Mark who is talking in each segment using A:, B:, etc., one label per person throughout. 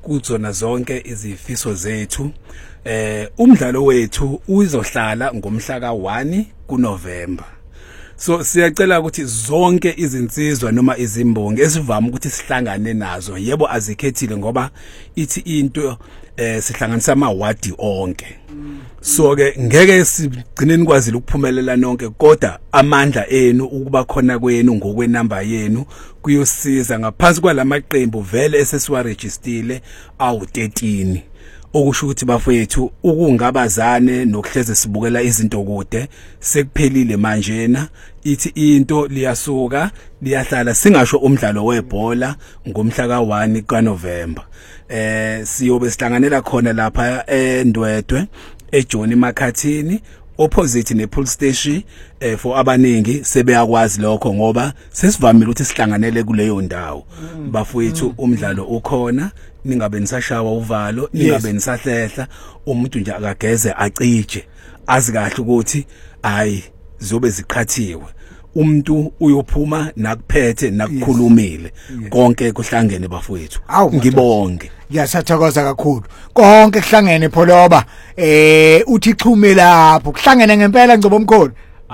A: kuzona zonke izifiso zethu. Umdlalo wethu uzohlala ngomhla ka1 kuNovember. So siyacela ukuthi zonke izinsizwa noma izimbongi esivama ukuthi sihlangane nazo yebo azikhethile ngoba ithi into sihlanganisa amawadi onke. So ke ngeke sigcineni kwazile ukuphumelela nonke kodwa amandla enu ukuba khona kwenu ngokwenamba yenu kuyosiza ngaphansi kwalamaqembu vele esesiwa registile awu13. Okusho ukuthi bafowethu ukungabazane nokuhleze sibukela izinto kude sekuphelile manjena ithi into liyasuka liyahlala singasho umdlalo webhola ngomhla ka1 kaNovember. Siyobe sihlanganela khona lapha eNdwedwe eJoni Makhathini opposite nePool Station. For abaningi sebeyakwazi lokho ngoba sesivamile ukuthi sihlanganele kuleyo ndawo. Bafowethu umdlalo ukhona ningabe nisashawa uvalo ningabe nisahlehla umuntu nje akageze acije azi kahle ukuthi hayi zobe ziqhathiwe umuntu uyophuma nakuphethe nakukhulumile konke kuhlangene bafowethu ngibonge
B: ngiyasathokoza kakhulu konke kuhlangene pholoba uthi xhume lapho kuhlangene ngempela Ngcobo Mkhulu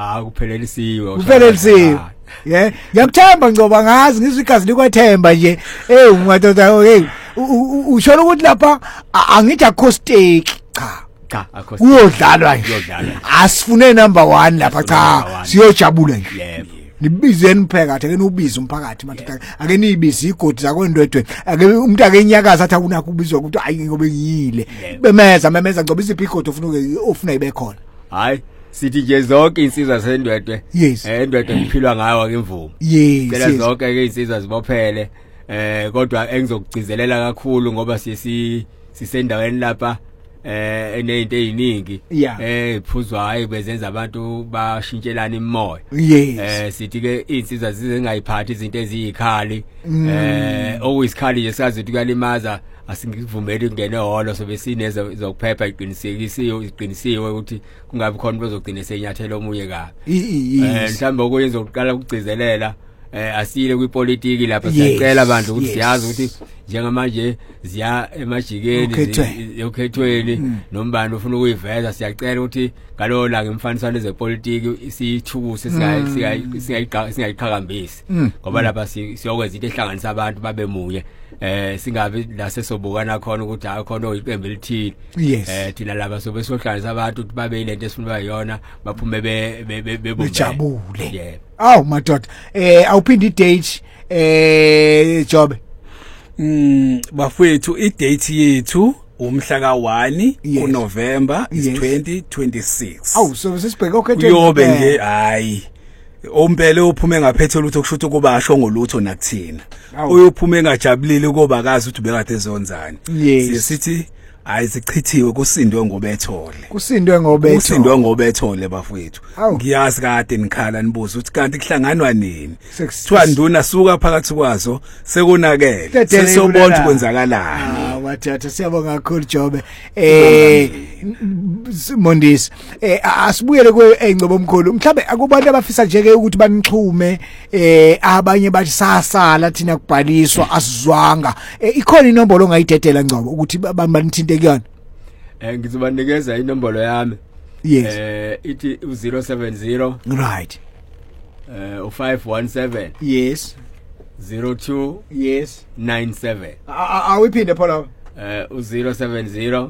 B: kuphelelisiwe yeah ngiyakuthemba Ngcobo ngazi ngizwigazi likwethemba nje ungadoda usho ukuthi lapha angithi akho stake cha uyodlalwa nje asifune number 1 lapha cha siyojabula nje nibizeni phakathi ake nubiza umphakathi madoda ake niyibiza igodi zakwendwedwe ake umuntu ake nyakaza athi akunakho ubizwa ukuthi hayi ngobe ngiyile memeza Ngcobo isiphi igodi ofuna ibe khona
C: hayi sithi nje zonke insizwa zaseNdwedwe eNdwedwe ngiphilwa ngayo akemvumo phela zonke ke insizwa zibophele kodwa engizokugcizelela kakhulu ngoba sisendaweni lapha enezinto eziningi iphuzwa hayi bezenza abantu bashintshelana imimoya sithi ke insizwa zingayiphathi izinto eziyikhali okuyisikhali nje sazi ukuthi kuyalimaza asingivumeli ukungena ehholo sobe sineze zokuphepha iqinisiwe ukuthi kungabi khona bezogcina senyathela omunye kabi mhlawumbe okuyenza ukuqala ukugcizelela asile kwipolitiki lapha siyacela abantu ukuthi siyazi ukuthi njengamanje ziya emajikeni yokhethweni nombani ufuna ukuyiveza siyacela ukuthi ngalo la ngemfanisano zepolitiki siyithukuse singayiqhakambisi ngoba lapha siyokwenza into ehlanganisa abantu babe munye singabi la sesobukana khona ukuthi akhona oyiqembu elithile thina laba sobe sohlanganisa abantu ukuthi babe ilento esifuna bayona baphume
B: bejabule madoda awuphindi idate Jobe
A: bafowethu idate yethu umhla ka1 kuNovember is 2026
B: so sesibheke okhethe
A: uyobe nge hayi ompele uphume ngaphethe lutho kusho ukuthi kuba asho ngolutho nakuthina uyophume engajabulile ukuba akazi ukuthi bekade ezonzani sithi hayi sichithiwe kusindwe ngobethole bafowethu ngiyazi kade nikhala nibuza ukuthi kanti kuhlanganwa nini kuthiwa nduna suka phakathi kwazo sekonakele sesobona kwenzakalani
B: wathatha siyabonga kakhulu Jobe Mondisi asibuyele kweNgcobo Mkhulu mhlambe akubantu abafisa nje ke ukuthi banixhume abanye bathi sasala thina kubhaliswa asizwanga ikhona inombolo ongayidedela Ngcobo ukuthi banithinte kuyona
C: ngizobanikeza inombolo yami ithi 070
B: right
C: 517 02 97
B: awiphinde phola
C: 070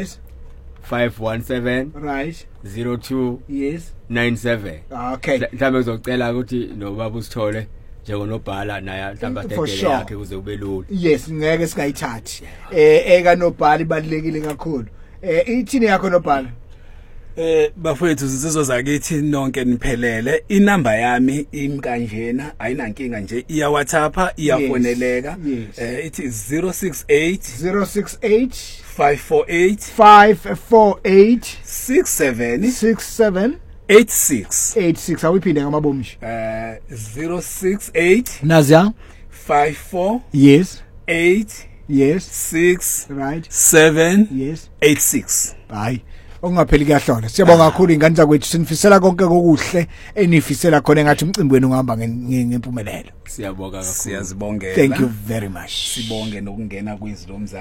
C: 517
B: right
C: 02 97
B: okay
C: mhlawumbe ngizocela ukuthi nobaba usithole njengonobhala naye mhlawumbe adedele yakhe kuze kube lula
B: ngeke singayithathi eka nobhala ibalekile kakhulu ithini yakho nobhala
A: bafowethu zizizo zakithi nonke niphelele inamba yami imkanjena ayinankinga nje iya WhatsApp iyafoneleka ithi 068 548 67 86
B: awiphinde ngamabomshi
A: 068
B: nazia
A: 54 8 6
B: right
A: 7 86
B: hayi ongapheli kuyahlola siyabonga kakhulu ingane zakwethu sinifisela konke kokuhle enifisela khona engathi umcimbi wenu ungahamba ngempumelelo
A: siyabonga kakhulu siyazibongela
B: thank you very much
A: sibonge nokungena kwizwi lomzali